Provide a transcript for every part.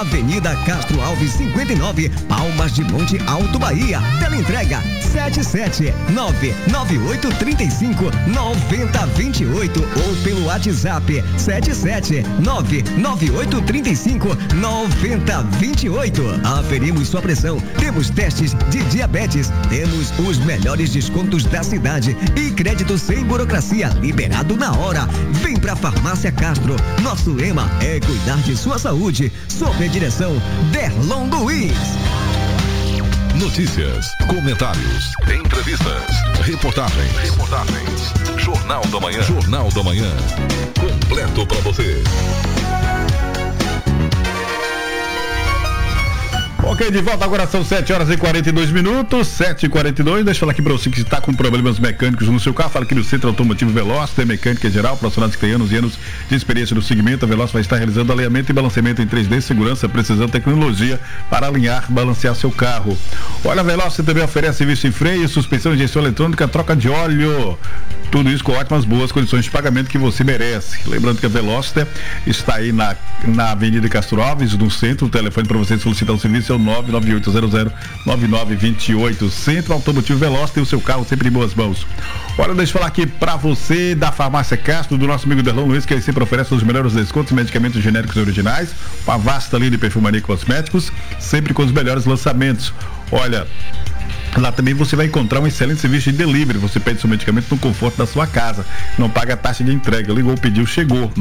Avenida Castro Alves 59, Palmas de Monte Alto, Bahia. Teleentrega 77998359028 ou pelo WhatsApp 77998359028. Aferimos sua pressão, temos testes de diabetes, temos os melhores descontos da cidade e crédito sem burocracia, liberado na hora. Vem pra Farmácia Castro. Nosso lema é cuidar de sua saúde, sob a direção Derlon Luiz. Notícias, comentários, entrevistas, reportagens. Jornal da Manhã. Completo para você. Ok, de volta agora são 7h42, 7h42. Deixa eu falar aqui pra você que está com problemas mecânicos no seu carro. Fala aqui no Centro Automotivo Veloz, tem mecânica geral, profissionais que têm anos e anos de experiência no segmento. A Veloz vai estar realizando alinhamento e balanceamento em 3D, segurança, precisão, tecnologia para alinhar, balancear seu carro. Olha, a Veloz também oferece serviço em freio, suspensão, injeção eletrônica, troca de óleo. Tudo isso com ótimas, boas condições de pagamento que você merece. Lembrando que a Veloster está aí na Avenida Castro Alves, no centro. O telefone para você solicitar o serviço é o 998009928. Centro Automotivo Veloster, o seu carro sempre em boas mãos. Olha, deixa eu falar aqui para você da Farmácia Castro, do nosso amigo Derlon Luiz, que ele sempre oferece os melhores descontos em medicamentos genéricos e originais, uma vasta linha de perfumaria e cosméticos, sempre com os melhores lançamentos. Olha, lá também você vai encontrar um excelente serviço de delivery. Você pede seu medicamento no conforto da sua casa. Não paga a taxa de entrega. Ligou, pediu, chegou.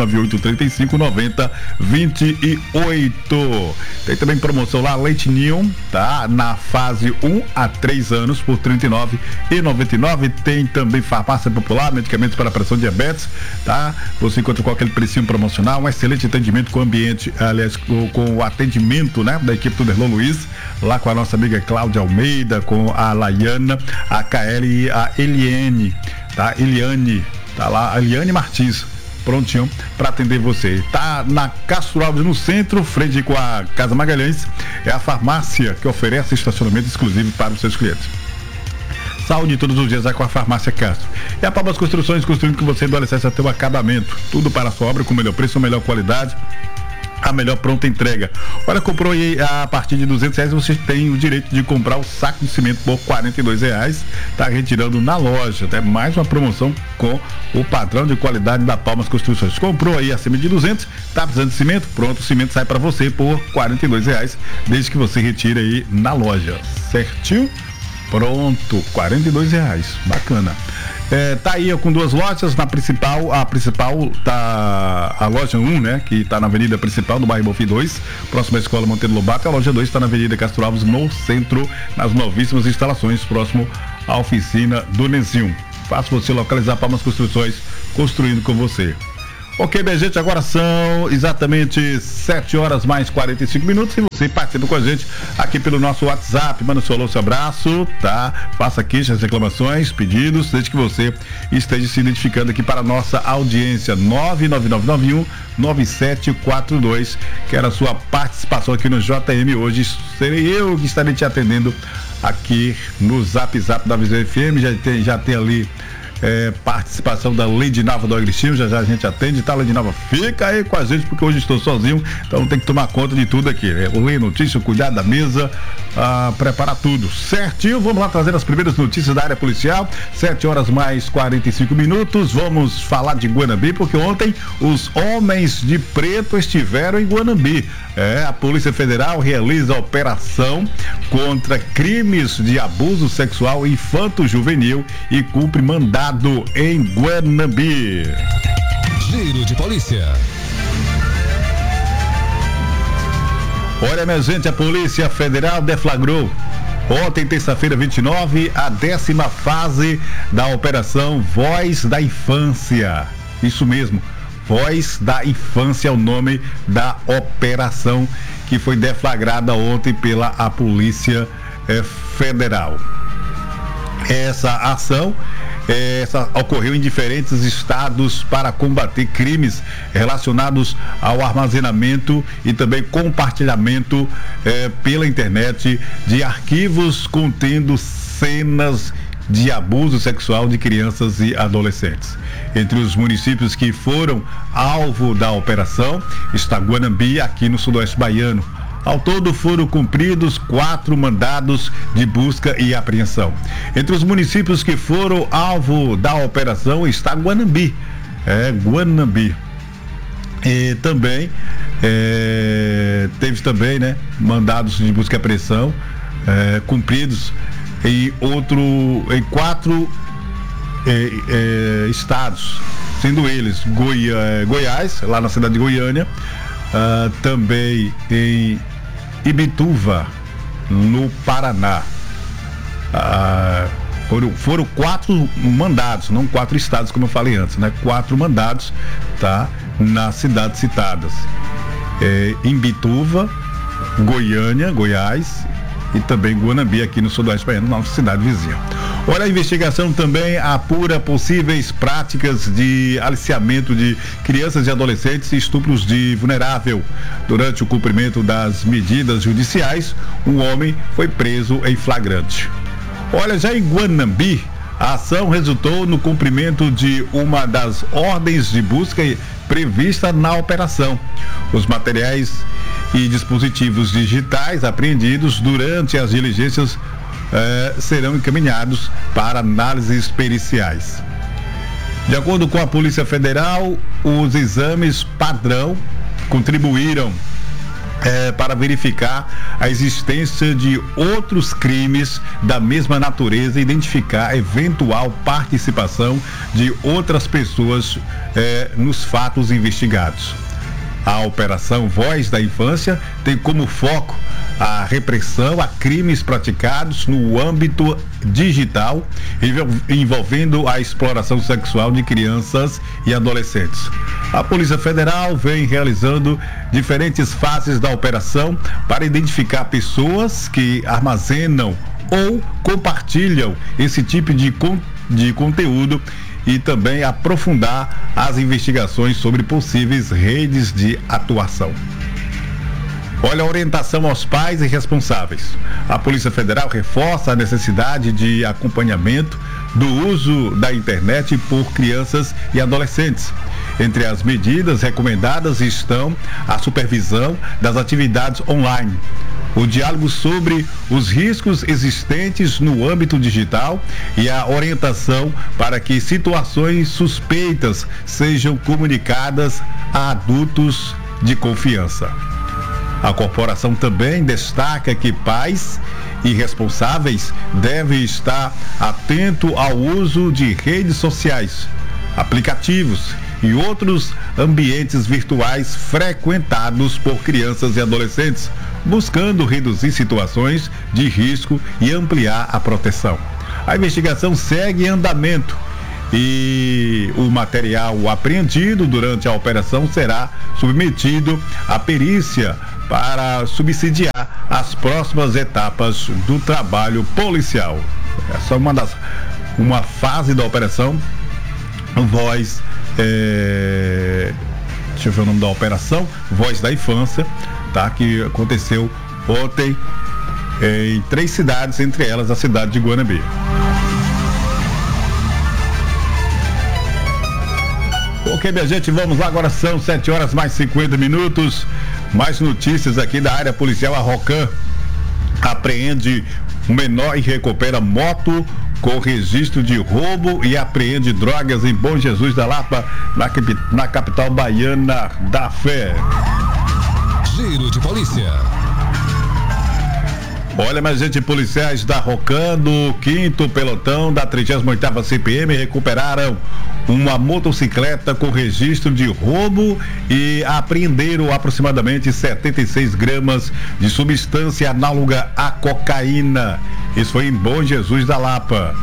998-35-90-28. Tem também promoção lá, Leite Ninho, tá? Na fase 1 a 3 anos por R$ 39,99. Tem também farmácia popular, medicamentos para pressão, diabetes, tá? Você encontra com aquele precinho promocional, um excelente atendimento com o ambiente, aliás, com o atendimento, né? Da equipe do Derlon Luiz, lá com a nossa amiga Cláudia Almeida, com a Laiana, a KL e a Eliane, tá? Eliane, tá lá, a Eliane Martins, prontinho para atender você. Tá na Castro Alves, no centro, frente com a Casa Magalhães. É a farmácia que oferece estacionamento exclusivo para os seus clientes. Saúde todos os dias é com a Farmácia Castro. E a Palmas Construções, construindo com você do alicerce até o acabamento. Tudo para a sua obra com melhor preço, melhor qualidade, a melhor pronta entrega. Olha, comprou aí a partir de R$200, você tem o direito de comprar o saco de cimento por R$42, tá retirando na loja, até mais uma promoção com o padrão de qualidade da Palmas Construções. Comprou aí acima de 200, tá precisando de cimento? Pronto, o cimento sai para você por R$42, desde que você retire aí na loja, certinho? Pronto, R$42, bacana. Tá aí com duas lojas, a principal tá a loja 1, né, que tá na avenida principal do bairro Bonfim 2, próximo à escola Monteiro Lobato. A loja 2 está na avenida Castro Alves, no centro, nas novíssimas instalações, próximo à oficina do Nezinho. Fácil você localizar Palmas Construções, construindo com você. Ok, minha gente, agora são exatamente 7h mais 45 e você participa com a gente aqui pelo nosso WhatsApp, manda seu alô, seu abraço, tá? Faça queixas, reclamações, pedidos, desde que você esteja se identificando aqui para a nossa audiência. 99991-9742, quero a sua participação aqui no JM hoje. Serei eu que estarei te atendendo aqui no Zap da Visão FM. Já tem ali participação da Leidinalva do Agristinho, já a gente atende, tá, Leidinalva? Fica aí com a gente, porque hoje estou sozinho, então tem que tomar conta de tudo aqui, né? Ler notícia, cuidar da mesa, preparar tudo certinho. Vamos lá trazer as primeiras notícias da área policial, 7h mais 45, vamos falar de Guanambi, porque ontem os homens de preto estiveram em Guanambi. A Polícia Federal realiza a operação contra crimes de abuso sexual infanto-juvenil e cumpre mandado em Guanambi. Giro de polícia. Olha, minha gente, a Polícia Federal deflagrou ontem, terça-feira, 29, a 10ª fase da Operação Voz da Infância. Isso mesmo, Voz da Infância é o nome da operação que foi deflagrada ontem pela a Polícia Federal. Essa ação ocorreu em diferentes estados para combater crimes relacionados ao armazenamento e também compartilhamento pela internet de arquivos contendo cenas de abuso sexual de crianças e adolescentes. Entre os municípios que foram alvo da operação está Guanambi, aqui no sudoeste baiano. Ao todo foram cumpridos 4 mandados de busca e apreensão. Entre os municípios que foram alvo da operação está Guanambi. Guanambi. E também teve também, né, mandados de busca e apreensão cumpridos em 4 estados, sendo eles Goiás, lá na cidade de Goiânia, também em Ibituva, no Paraná. Foram 4 mandados, não 4 estados, como eu falei antes, né? 4 mandados, tá? Nas cidades citadas. Imbituva, Goiânia, Goiás, e também Guanambi, aqui no sudoeste baiano, nossa cidade vizinha. Olha, a investigação também apura possíveis práticas de aliciamento de crianças e adolescentes e estupros de vulnerável. Durante o cumprimento das medidas judiciais, um homem foi preso em flagrante. Olha, já em Guanambi, a ação resultou no cumprimento de uma das ordens de busca prevista na operação. Os materiais e dispositivos digitais apreendidos durante as diligências serão encaminhados para análises periciais. De acordo com a Polícia Federal, os exames padrão contribuíram para verificar a existência de outros crimes da mesma natureza e identificar eventual participação de outras pessoas nos fatos investigados. A Operação Voz da Infância tem como foco a repressão a crimes praticados no âmbito digital, envolvendo a exploração sexual de crianças e adolescentes. A Polícia Federal vem realizando diferentes fases da operação para identificar pessoas que armazenam ou compartilham esse tipo de conteúdo e também aprofundar as investigações sobre possíveis redes de atuação. Olha, a orientação aos pais e responsáveis. A Polícia Federal reforça a necessidade de acompanhamento do uso da internet por crianças e adolescentes. Entre as medidas recomendadas estão a supervisão das atividades online, o diálogo sobre os riscos existentes no âmbito digital e a orientação para que situações suspeitas sejam comunicadas a adultos de confiança. A corporação também destaca que pais e responsáveis devem estar atentos ao uso de redes sociais, aplicativos e outros ambientes virtuais frequentados por crianças e adolescentes, buscando reduzir situações de risco e ampliar a proteção. A investigação segue em andamento e o material apreendido durante a operação será submetido à perícia para subsidiar as próximas etapas do trabalho policial. Essa é uma fase da operação Voz, deixa eu ver o nome da operação, Voz da Infância, tá? Que aconteceu ontem em 3 cidades, entre elas a cidade de Guanambi. Ok, minha gente, vamos lá, agora são 7h mais 50. Mais notícias aqui da área policial. A Rocan apreende um menor e recupera moto com registro de roubo e apreende drogas em Bom Jesus da Lapa, na capital baiana da fé. Giro de polícia. Olha, minha gente, policiais da Rocan do 5º pelotão da 38ª CPM recuperaram uma motocicleta com registro de roubo e apreenderam aproximadamente 76 gramas de substância análoga à cocaína. Isso foi em Bom Jesus da Lapa.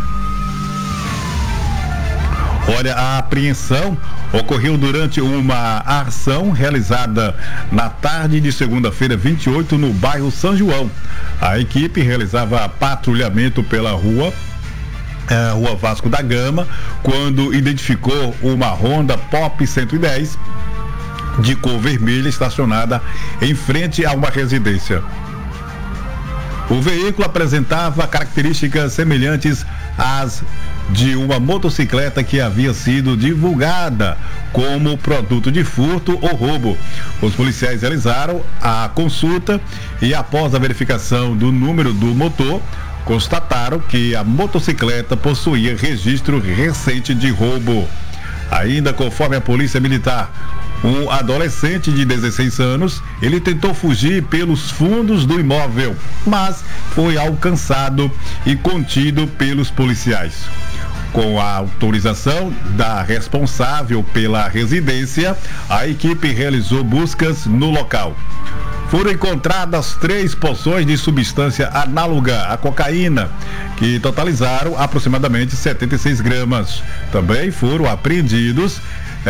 Olha, a apreensão ocorreu durante uma ação realizada na tarde de segunda-feira 28 no bairro São João. A equipe realizava patrulhamento pela Rua Vasco da Gama, quando identificou uma Honda Pop 110 de cor vermelha estacionada em frente a uma residência. O veículo apresentava características semelhantes as de uma motocicleta que havia sido divulgada como produto de furto ou roubo. Os policiais realizaram a consulta e, após a verificação do número do motor, constataram que a motocicleta possuía registro recente de roubo. Ainda conforme a Polícia Militar, um adolescente de 16 anos, ele tentou fugir pelos fundos do imóvel, mas foi alcançado e contido pelos policiais. Com a autorização da responsável pela residência, a equipe realizou buscas no local. Foram encontradas 3 porções de substância análoga à cocaína, que totalizaram aproximadamente 76 gramas. Também foram apreendidos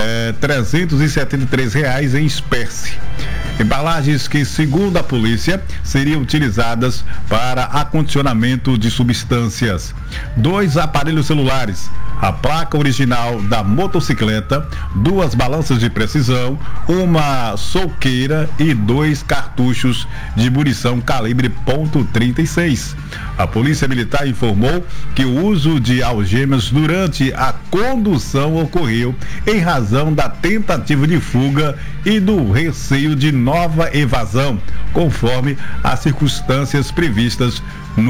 R$373 em espécie. Embalagens que, segundo a polícia, seriam utilizadas para acondicionamento de substâncias. 2 aparelhos celulares, a placa original da motocicleta, 2 balanças de precisão, uma solqueira e 2 cartuchos de munição calibre .36. A Polícia Militar informou que o uso de algemas durante a condução ocorreu em razão da tentativa de fuga e do receio de nova evasão, conforme as circunstâncias previstas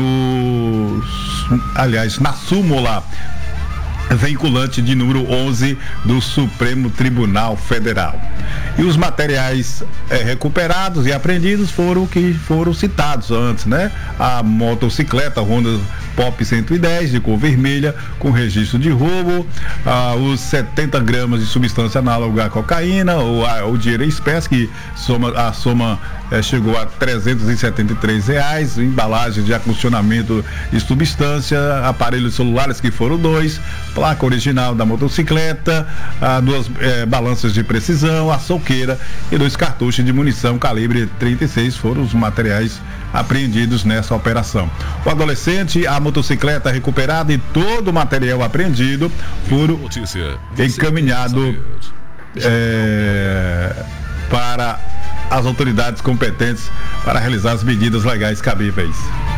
na súmula veiculante de número 11 do Supremo Tribunal Federal. E os materiais recuperados e apreendidos foram que foram citados antes, né? A motocicleta Honda Pop 110 de cor vermelha com registro de roubo, os 70 gramas de substância análoga à cocaína, o dinheiro em espécie, que a soma chegou a R$373, embalagens de acondicionamento de substância, aparelhos celulares que foram 2, placa original da motocicleta, 2 balanças de precisão, a solqueira e 2 cartuchos de munição calibre 36 foram os materiais apreendidos nessa operação. O adolescente, a motocicleta recuperada e todo o material apreendido foram encaminhados para as autoridades competentes para realizar as medidas legais cabíveis.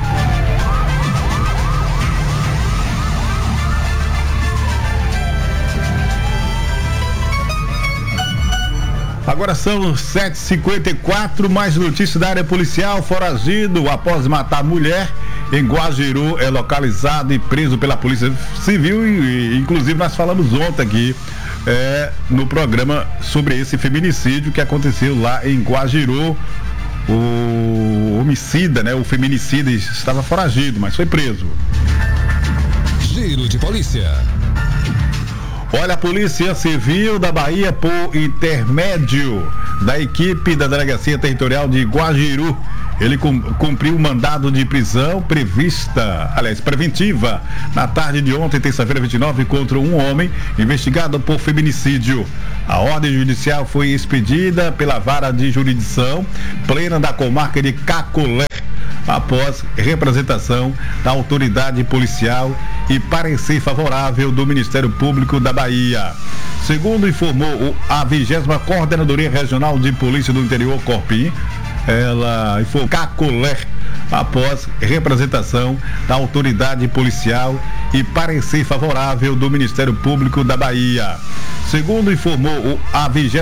Agora são 7h54, mais notícias da área policial. Foragido após matar mulher em Guajiru é localizado e preso pela Polícia Civil e inclusive nós falamos ontem aqui no programa sobre esse feminicídio que aconteceu lá em Guajiru. O homicida, né, o feminicida estava foragido, mas foi preso. Giro de polícia. Olha, a Polícia Civil da Bahia, por intermédio da equipe da Delegacia Territorial de Guajiru, ele cumpriu o mandado de prisão preventiva, na tarde de ontem, terça-feira 29, contra um homem investigado por feminicídio. A ordem judicial foi expedida pela Vara de Jurisdição Plena da Comarca de Cacolé, após representação da autoridade policial e parecer favorável do Ministério Público da Bahia. Segundo informou a 20ª Coordenadoria Regional de Polícia do Interior, Corpim, ela informou Cacolé, após representação da autoridade policial e parecer favorável do Ministério Público da Bahia. Segundo informou a 20ª